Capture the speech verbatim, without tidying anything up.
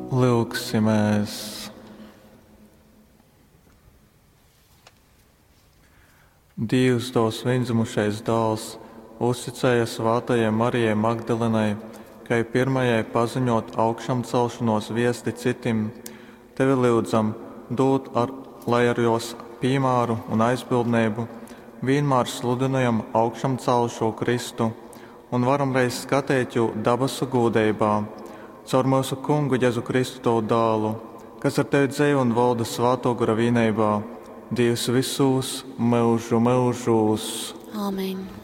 Lūksimies! Dievs, tavs vienzimušais dēls, uzticēja svātajai Marijai Magdalenai, kai pirmajai paziņot augšām celšanos viesti citim. Tevi lūdzam, dod, ar, lai ar jos piemēru un aizbildnību vienmēr sludinājam augšām celšo Kristu un varam reiz skatīt jū dabasu gūdībā, caur mūsu Kungu Jēzu Kristu tavu dēlu, kas ar tevi dzēja un valda svāto gara vienībā, Dievs visus mūžu mūžus. Āmen.